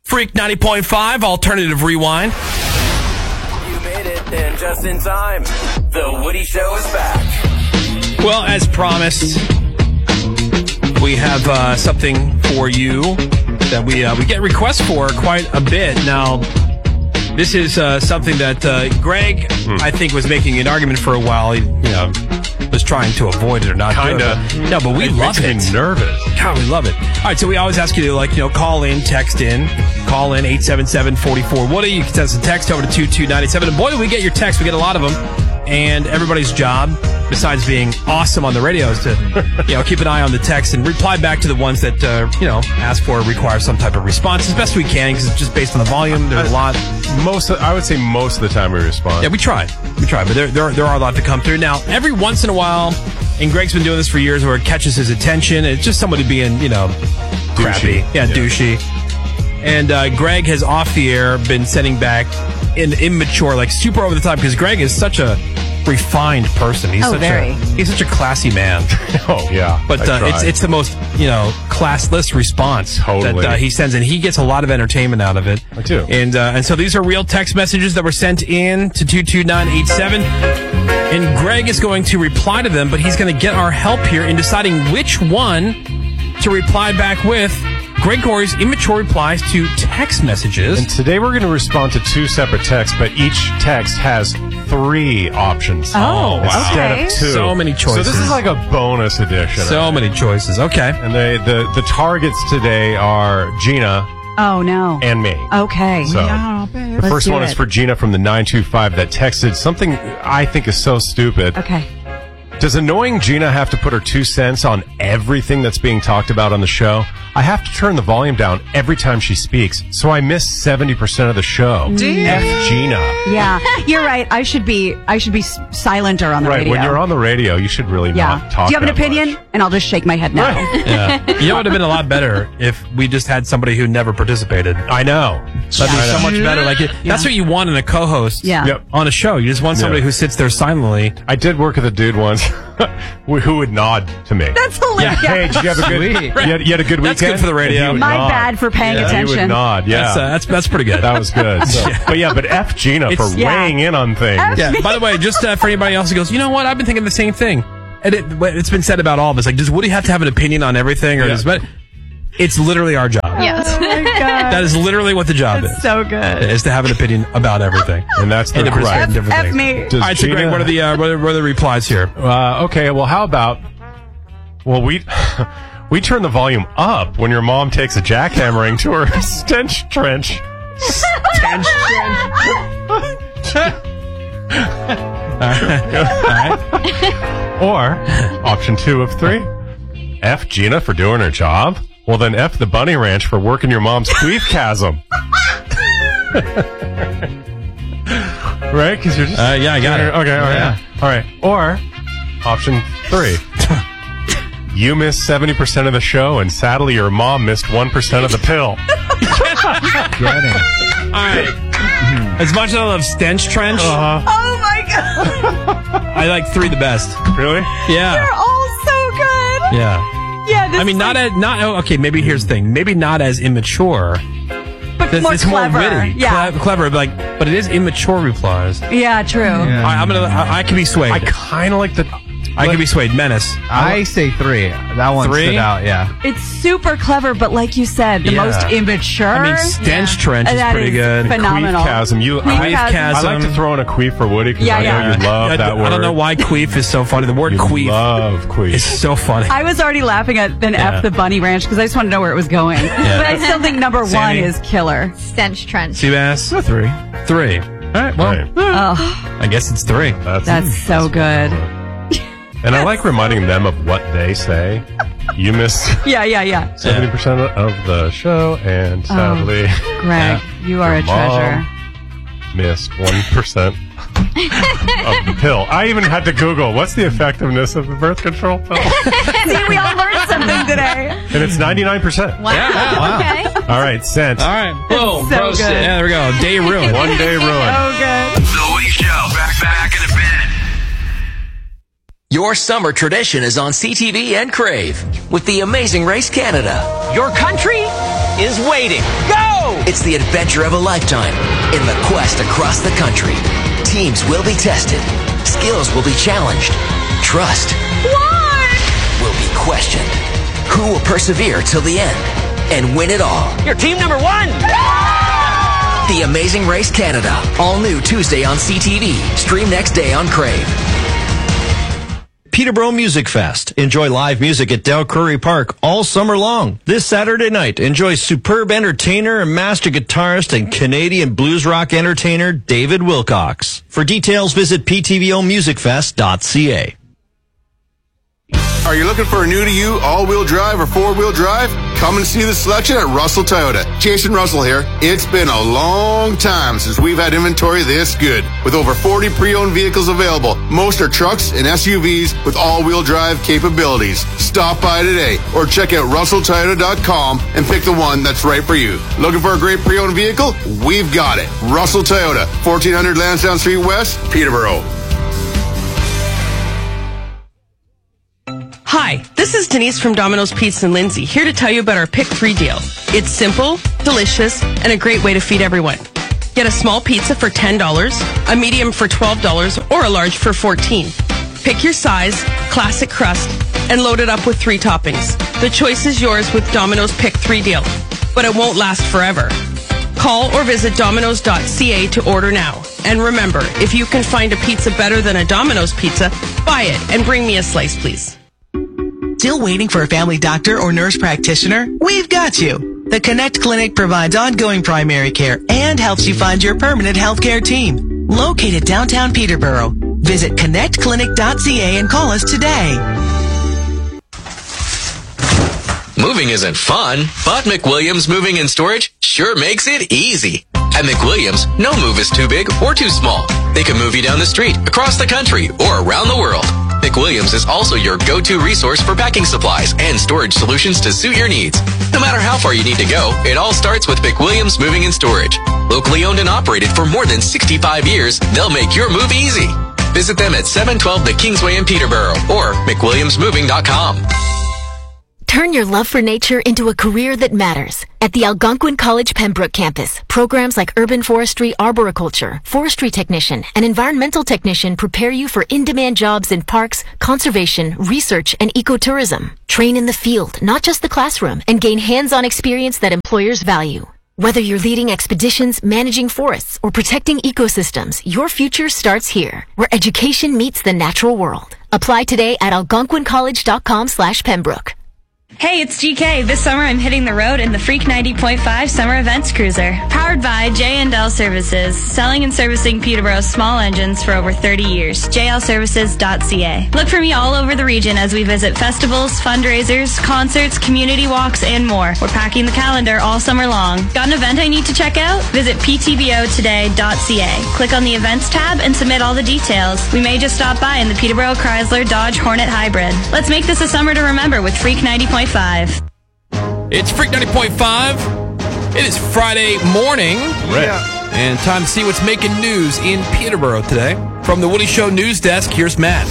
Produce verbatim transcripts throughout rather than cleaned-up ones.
Freak ninety point five, Alternative Rewind. You made it, and just in time. The Woody Show is back. Well, as promised, we have uh, something for you that we uh, we get requests for quite a bit. Now, this is uh, something that uh, Greg, hmm. I think, was making an argument for a while. He, you know, was trying to avoid it or not. Kinda. No, but we it love it. Makes me nervous. God, we love it. All right, so we always ask you to, like, you know, call in, text in. Call in eight seven seven, four four Woody. You can send us a text over to two two nine seven. And boy, do we get your text. We get a lot of them. And everybody's job, besides being awesome on the radio, is to, you know, keep an eye on the text and reply back to the ones that, uh, you know, ask for or require some type of response as best we can, because it's just based on the volume. There's a lot. Most, of, I would say most of the time we respond. Yeah, we try. We try, but there, there, are, there are a lot to come through. Now, every once in a while, and Greg's been doing this for years, where it catches his attention. It's just somebody being, you know, crappy. Douchey. Yeah, yeah, douchey. And uh, Greg has off the air been sending back in immature, like super over the top, because Greg is such a refined person. He's oh, such very. a he's such a classy man. Oh yeah, but uh, it's it's the most, you know, classless response totally. that uh, he sends, and he gets a lot of entertainment out of it. I do. And uh, and so these are real text messages that were sent in to two two nine eight seven. And Greg is going to reply to them, but he's going to get our help here in deciding which one to reply back with. Greg Gorey's immature replies to text messages. And today we're going to respond to two separate texts, but each text has three options. Oh, instead okay. of two. So many choices. So this is like a bonus edition. So right? many choices. Okay. And they, the, the targets today are Gina. Oh, no. And me. Okay. So no, the first one it. is for Gina from the nine two five that texted something I think is so stupid. Okay. Does annoying Gina have to put her two cents on everything that's being talked about on the show? I have to turn the volume down every time she speaks, so I miss seventy percent of the show. Damn. F Gina. Yeah, you're right. I should be I should be silenter on the right, radio. When you're on the radio, you should really yeah. not talk. Do you have an that opinion? much. And I'll just shake my head no. Right. Yeah. You know, it would have been a lot better if we just had somebody who never participated. I know. That'd be so much better. Like it, Yeah. That's what you want in a co-host Yeah. Yep. on a show. You just want somebody Yeah. who sits there silently. I did work with a dude once who would nod to me. That's hilarious. Hey, did you have a good? Sweet. You had, you had a good weekend. That's good for the radio. And he would My nod. bad for paying Yeah. attention. He would nod. Yeah, That's, uh, that's, that's pretty good. that was good. So, Yeah. But yeah, but F Gina for It's- Yeah. weighing in on things. F- Yeah. By the way, just uh, for anybody else who goes, you know what? I've been thinking the same thing. And it, it's been said about all of us. Like, does Woody have to have an opinion on everything? Or Yeah. does, but it's literally our job. Yes. Oh my God. That is literally what the job That's is. so good. Is to have an opinion about everything. And that's the And to participate right. in different F things. me. Does All right, so Gina- Greg, what are the uh, what, are, what are the replies here? Uh, okay, well, how about? Well, we we turn the volume up when your mom takes a jackhammering to her stench trench. Stench trench. All right. Or option two of three, F Gina for doing her job. Well, then F the Bunny Ranch for working your mom's queef chasm. Right? Because you're just Uh, yeah, I got it. Okay, all right, Yeah. all right. Or option three. You missed seventy percent of the show, and sadly, your mom missed one percent of the pill. All right. As much as I love Stench Trench, Uh-huh. Oh my God. I like three the best. Really? Yeah. They're all so good. Yeah. Yeah. This I mean, is not like, as, not, oh, okay, maybe here's the thing. Maybe not as immature. but It's, more it's clever. more witty. Yeah. Cle- clever, but like, but it is immature replies. Yeah. True. I, I'm gonna, I, I can be swayed. I I, kind of like the. can be swayed. Menace. I say three. That one Three? stood out, yeah. It's super clever, but like you said, the Yeah. most immature. I mean, Stench Trench is That pretty is good. phenomenal. Queef chasm. You, Queef I, chasm. I like to throw in a queef for Woody because Yeah, I know yeah. you love I, that word. I don't know why queef is so funny. The word You queef love queef. is so funny. I was already laughing at then Yeah. F the Bunny Ranch because I just want to know where it was going. But I still think number Sandy? one is killer. Stench Trench. Seabass? Three. Three. All right, well, Right. Oh, I guess it's three. That's, that's so good. And I like reminding them of what they say. You missed Yeah, yeah, yeah. seventy percent of the show, and sadly, Greg, you are a Your mom treasure. missed one percent of the pill. I even had to Google, what's the effectiveness of the birth control pill? See, we all learned something today. And it's ninety-nine percent. Wow. Yeah, Okay. All right, sent. All right. Boom. So Roasted. good. Yeah, there we go. Day ruined. One day ruin. Oh, good. The Woody Show. Back, back in a bit. Your summer tradition is on C T V and Crave with the Amazing Race Canada. Your country is waiting. Go! Whoa! It's the adventure of a lifetime in the quest across the country. Teams will be tested. Skills will be challenged. Trust What? will be questioned. Who will persevere till the end and win it all? You're team number one! The Amazing Race Canada. All new Tuesday on C T V. Stream next day on Crave. Peterborough Music Fest. Enjoy live music at Dow Curry Park all summer long. This Saturday night, enjoy superb entertainer and master guitarist and Canadian blues rock entertainer David Wilcox. For details, visit p t v o music fest dot c a. Are you looking for a new-to-you all-wheel drive or four-wheel drive? Come and see the selection at Russell Toyota. Jason Russell here. It's been a long time since we've had inventory this good. With over forty pre-owned vehicles available, most are trucks and S U Vs with all-wheel drive capabilities. Stop by today or check out russell toyota dot com and pick the one that's right for you. Looking for a great pre-owned vehicle? We've got it. Russell Toyota, fourteen hundred Lansdowne Street West, Peterborough. Hi, this is Denise from Domino's Pizza and Lindsay, here to tell you about our Pick Three deal. It's simple, delicious, and a great way to feed everyone. Get a small pizza for ten dollars, a medium for twelve dollars, or a large for fourteen dollars. Pick your size, classic crust, and load it up with three toppings. The choice is yours with Domino's Pick Three deal, but it won't last forever. Call or visit dominos dot c a to order now. And remember, if you can find a pizza better than a Domino's pizza, buy it and bring me a slice, please. Still waiting for a family doctor or nurse practitioner? We've got you. The Connect Clinic provides ongoing primary care and helps you find your permanent healthcare team. Located downtown Peterborough. Visit connect clinic dot c a and call us today. Moving isn't fun, but McWilliams Moving and Storage sure makes it easy. At McWilliams, no move is too big or too small. They can move you down the street, across the country, or around the world. McWilliams is also your go-to resource for packing supplies and storage solutions to suit your needs. No matter how far you need to go, it all starts with McWilliams Moving and Storage. Locally owned and operated for more than sixty-five years, they'll make your move easy. Visit them at seven twelve The Kingsway in Peterborough or mc williams moving dot com. Turn your love for nature into a career that matters. At the Algonquin College Pembroke campus, programs like urban forestry, arboriculture, forestry technician, and environmental technician prepare you for in-demand jobs in parks, conservation, research, and ecotourism. Train in the field, not just the classroom, and gain hands-on experience that employers value. Whether you're leading expeditions, managing forests, or protecting ecosystems, your future starts here, where education meets the natural world. Apply today at algonquin college dot com slash Pembroke. Hey, it's G K. This summer I'm hitting the road in the Freak ninety point five Summer Events Cruiser. Powered by J and L Services, selling and servicing Peterborough's small engines for over thirty years. j l services dot c a. Look for me all over the region as we visit festivals, fundraisers, concerts, community walks, and more. We're packing the calendar all summer long. Got an event I need to check out? Visit p t b o today dot c a. Click on the Events tab and submit all the details. We may just stop by in the Peterborough Chrysler Dodge Hornet Hybrid. Let's make this a summer to remember with Freak ninety point five. It's Freak ninety point five. It is Friday morning. Yeah. And time to see what's making news in Peterborough today. From the Woody Show News Desk, here's Matt.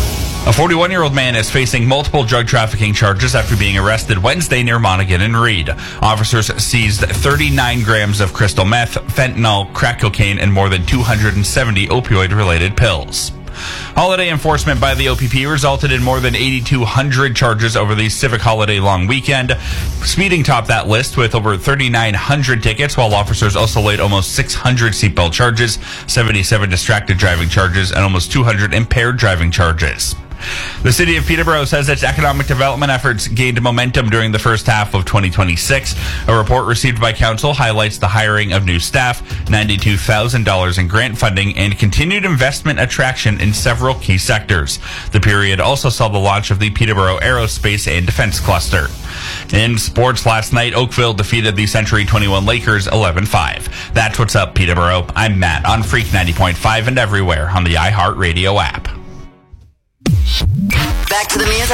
A forty-one-year-old man is facing multiple drug trafficking charges after being arrested Wednesday near Monaghan and Reed. Officers seized thirty-nine grams of crystal meth, fentanyl, crack cocaine, and more than two hundred seventy opioid-related pills. Holiday enforcement by the O P P resulted in more than eighty-two hundred charges over the civic holiday long weekend. Speeding topped that list with over thirty-nine hundred tickets, while officers also laid almost six hundred seatbelt charges, seventy-seven distracted driving charges, and almost two hundred impaired driving charges. The city of Peterborough says its economic development efforts gained momentum during the first half of twenty twenty-six. A report received by council highlights the hiring of new staff, ninety-two thousand dollars in grant funding, and continued investment attraction in several key sectors. The period also saw the launch of the Peterborough Aerospace and Defense Cluster. In sports last night, Oakville defeated the Century twenty-one Lakers eleven five. That's what's up, Peterborough. I'm Matt on Freak ninety point five and everywhere on the iHeartRadio app. Back to the music.